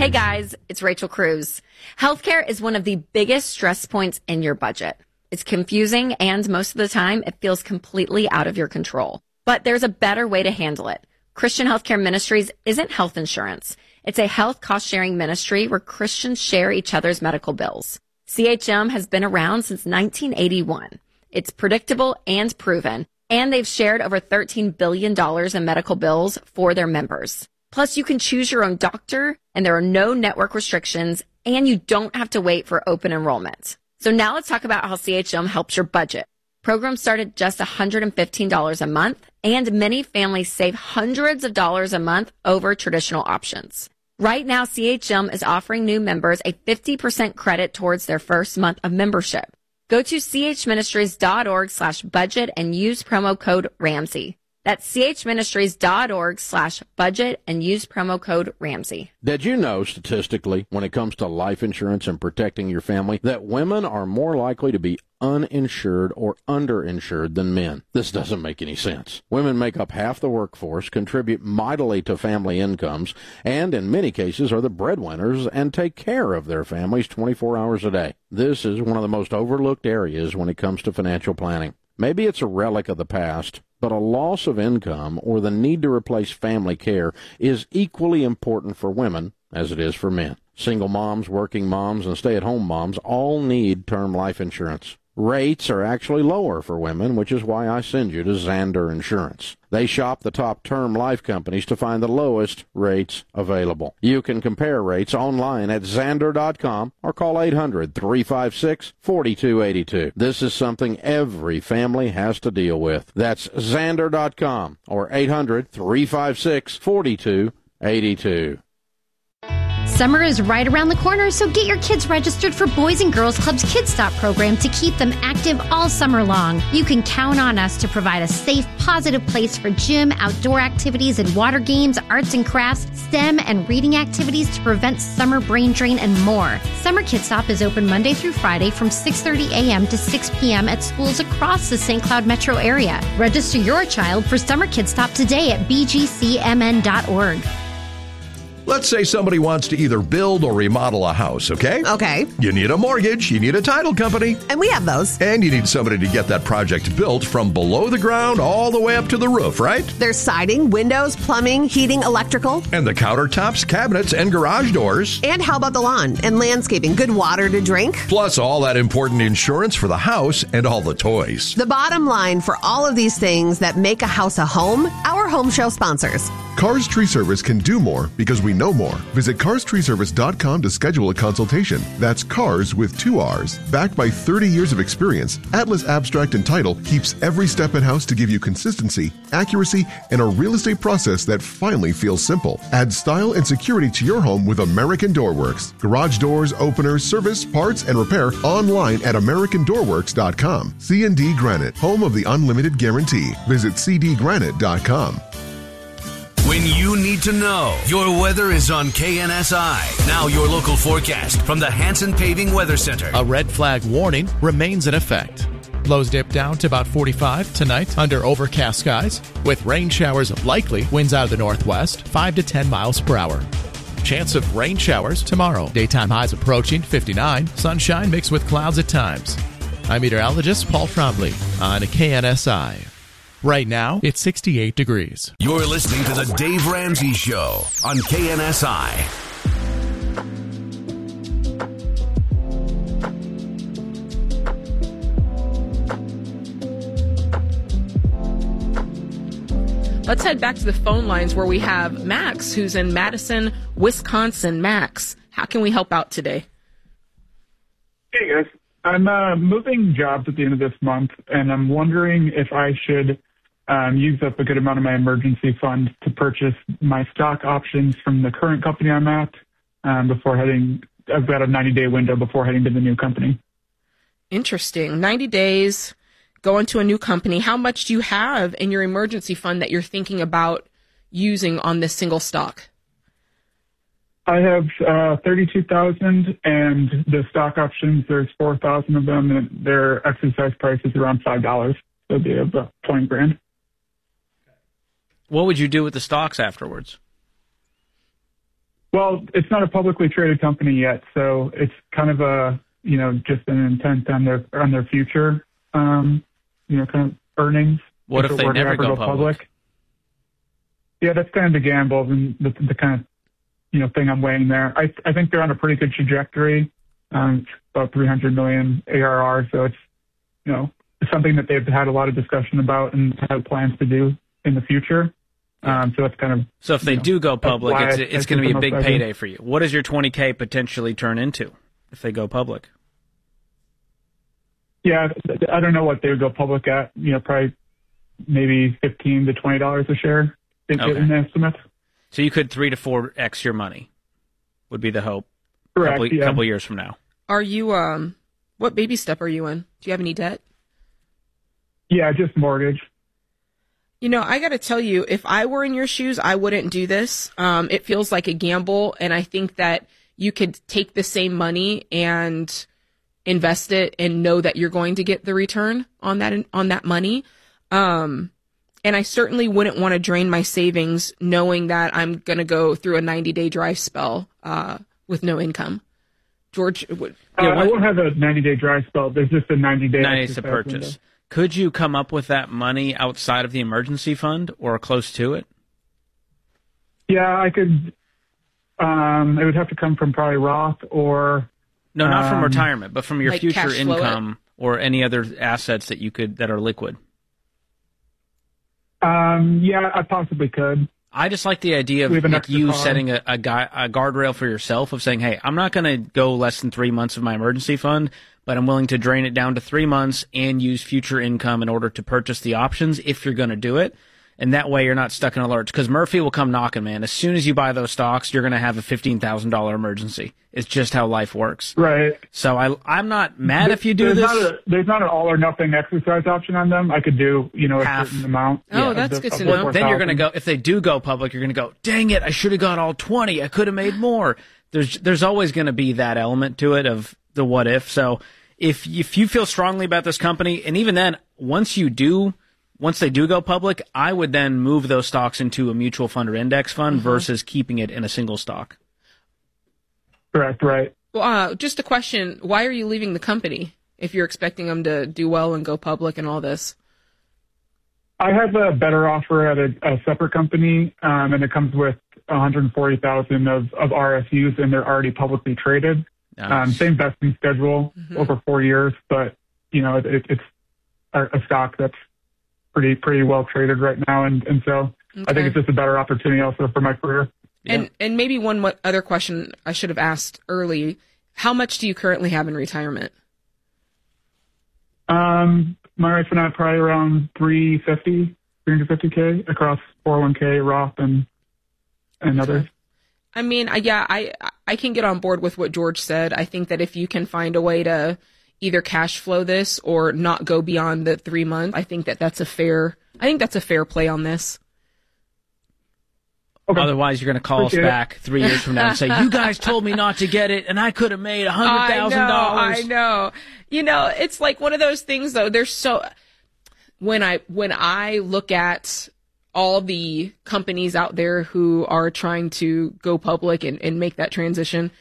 Hey guys, it's Rachel Cruz. Healthcare is one of the biggest stress points in your budget. It's confusing and most of the time it feels completely out of your control. But there's a better way to handle it. Christian Healthcare Ministries isn't health insurance. It's a health cost-sharing ministry where Christians share each other's medical bills. CHM has been around since 1981. It's predictable and proven, and they've shared over $13 billion in medical bills for their members. Plus, you can choose your own doctor, and there are no network restrictions, and you don't have to wait for open enrollment. So now let's talk about how CHM helps your budget. Programs start at just $115 a month, and many families save hundreds of dollars a month over traditional options. Right now, CHM is offering new members a 50% credit towards their first month of membership. Go to chministries.org/budget and use promo code Ramsey. That's chministries.org/budget and use promo code Ramsey. Did you know, statistically, when it comes to life insurance and protecting your family, that women are more likely to be uninsured or underinsured than men? This doesn't make any sense. Women make up half the workforce, contribute mightily to family incomes, and in many cases are the breadwinners and take care of their families 24 hours a day. This is one of the most overlooked areas when it comes to financial planning. Maybe it's a relic of the past, but a loss of income or the need to replace family care is equally important for women as it is for men. Single moms, working moms, and stay-at-home moms all need term life insurance. Rates are actually lower for women, which is why I send you to Zander Insurance. They shop the top term life companies to find the lowest rates available. You can compare rates online at Zander.com or call 800-356-4282. This is something every family has to deal with. That's Zander.com or 800-356-4282. Summer is right around the corner, so get your kids registered for Boys and Girls Club's Kid Stop program to keep them active all summer long. You can count on us to provide a safe, positive place for gym, outdoor activities, and water games, arts and crafts, STEM, and reading activities to prevent summer brain drain and more. Summer Kid Stop is open Monday through Friday from 6:30 a.m. to 6 p.m. at schools across the St. Cloud metro area. Register your child for Summer Kid Stop today at bgcmn.org. Let's say somebody wants to either build or remodel a house, okay? Okay. You need a mortgage, you need a title company. And we have those. And you need somebody to get that project built from below the ground all the way up to the roof, right? There's siding, windows, plumbing, heating, electrical. And the countertops, cabinets, and garage doors. And how about the lawn and landscaping? Good water to drink? Plus all that important insurance for the house and all the toys. The bottom line for all of these things that make a house a home, our home show sponsors. Cars Tree Service can do more because we know more. Visit carstreeservice.com to schedule a consultation. That's cars with 2 R's. Backed by 30 years of experience, Atlas Abstract and Title keeps every step in-house to give you consistency, accuracy, and a real estate process that finally feels simple. Add style and security to your home with American Doorworks. Garage doors, openers, service, parts, and repair online at AmericanDoorworks.com. C&D Granite, home of the unlimited guarantee. Visit cdgranite.com. When you need to know, your weather is on KNSI. Now your local forecast from the Hanson Paving Weather Center. A red flag warning remains in effect. Lows dip down to about 45 tonight under overcast skies, with rain showers likely, winds out of the northwest, 5 to 10 miles per hour. Chance of rain showers tomorrow. Daytime highs approaching 59, sunshine mixed with clouds at times. I'm meteorologist Paul Trombley on KNSI. Right now, it's 68 degrees. You're listening to The Dave Ramsey Show on KNSI. Let's head back to the phone lines where we have Max, who's in Madison, Wisconsin. Max, how can we help out today? Hey, guys. I'm moving jobs at the end of this month, and I'm wondering if I should use up a good amount of my emergency fund to purchase my stock options from the current company I'm at before heading. I've got a 90-day window before heading to the new company. Interesting. 90 days, go into a new company. How much do you have in your emergency fund that you're thinking about using on this single stock? I have 32,000, and the stock options, there's 4,000 of them, and their exercise price is around $5. So it'd be about $20,000. What would you do with the stocks afterwards? Well, it's not a publicly traded company yet, so it's kind of a, just an intent on their future, kind of earnings. What if they never go public? Yeah, that's kind of the gamble and the kind of, thing I'm weighing there. I think they're on a pretty good trajectory. It's about 300 million ARR, so it's, it's something that they've had a lot of discussion about and have plans to do in the future. So that's kind of. So if they do go public, it's going to be a big payday for you. What does your $20K potentially turn into if they go public? Yeah, I don't know what they would go public at. Probably maybe $15 to $20 a share in estimates. So you could 3 to 4x your money would be the hope. Correct. Couple years from now. Are you what baby step are you in? Do you have any debt? Yeah, just mortgage. I got to tell you, if I were in your shoes, I wouldn't do this. It feels like a gamble, and I think that you could take the same money and invest it and know that you're going to get the return on that money. And I certainly wouldn't want to drain my savings knowing that I'm going to go through a 90-day dry spell with no income. George, I won't have a 90-day dry spell. There's just a 90-day 90 days to purchase. Window. Could you come up with that money outside of the emergency fund or close to it? Yeah, I could. It would have to come from probably Roth or. No, not from retirement, but from your future income or any other assets that are liquid. Yeah, I possibly could. I just like the idea of you setting a guardrail for yourself of saying, hey, I'm not going to go less than 3 months of my emergency fund, but I'm willing to drain it down to 3 months and use future income in order to purchase the options if you're going to do it. And that way you're not stuck in a lurch. Because Murphy will come knocking, man. As soon as you buy those stocks, you're going to have a $15,000 emergency. It's just how life works. Right. So I'm not mad if you do this. There's not an all or nothing exercise option on them. I could do, a certain amount. Oh, that's good to know. Then you're going to go, if they do go public, you're going to go, dang it, I should have got all 20. I could have made more. There's always going to be that element to it of the what if. So if you feel strongly about this company, and even then, once they do go public, I would then move those stocks into a mutual fund or index fund versus keeping it in a single stock. Correct, right. Well, just a question. Why are you leaving the company if you're expecting them to do well and go public and all this? I have a better offer at a separate company, and it comes with 140,000 of RSUs, and they're already publicly traded. Nice. Same vesting schedule over 4 years, but, it's a stock that's pretty well traded right now, and so I think it's just a better opportunity also for my career. Yeah. And maybe one other question I should have asked early: how much do you currently have in retirement? My right now probably around 350K across 401k, Roth, and others. I mean, I can get on board with what George said. I think that if you can find a way to either cash flow this or not go beyond the 3 months, I think that's a fair play on this. Okay. Otherwise, you're going to call us back 3 years from now and say, you guys told me not to get it, and I could have made $100,000. I know. It's like one of those things, though. When I look at all the companies out there who are trying to go public and make that transition,